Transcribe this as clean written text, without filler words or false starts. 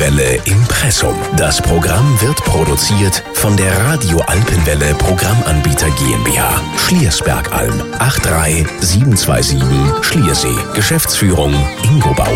Alpenwelle Impressum. Das Programm wird produziert von der Radio Alpenwelle Programmanbieter GmbH. Schliersbergalm 83727 Schliersee. Geschäftsführung Ingo Bauer.